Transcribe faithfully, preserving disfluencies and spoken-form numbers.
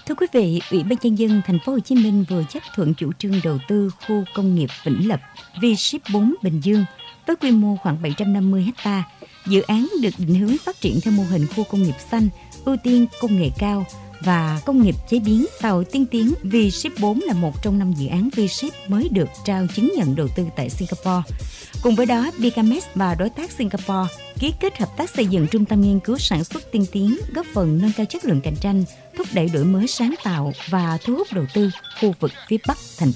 Thưa quý vị, Ủy ban nhân dân thành phố Hồ Chí Minh vừa chấp thuận chủ trương đầu tư khu công nghiệp Vĩnh Lập V ship bốn Bình Dương với quy mô khoảng bảy trăm năm mươi ha. Dự án được định hướng phát triển theo mô hình khu công nghiệp xanh, ưu tiên công nghệ cao và công nghiệp chế biến. Tàu tiên tiến V ship bốn là một trong năm dự án V ship mới được trao chứng nhận đầu tư tại Singapore. Cùng với đó, Bicamex và đối tác Singapore ký kết hợp tác xây dựng trung tâm nghiên cứu sản xuất tiên tiến, góp phần nâng cao chất lượng cạnh tranh, thúc đẩy đổi mới sáng tạo và thu hút đầu tư khu vực phía Bắc thành